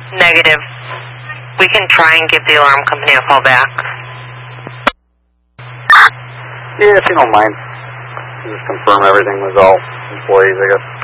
Negative. We can try and give the alarm company a call back. Yeah, if you don't mind. Just confirm everything with all employees, I guess.